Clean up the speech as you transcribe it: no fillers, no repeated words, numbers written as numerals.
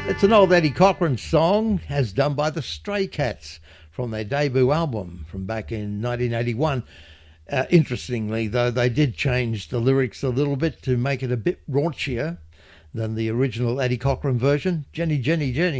It's an old Eddie Cochran song, as done by the Stray Cats from their debut album from back in 1981. Interestingly, though, they did change the lyrics a little bit to make it a bit raunchier than the original Eddie Cochran version. Jenny, Jenny, Jenny.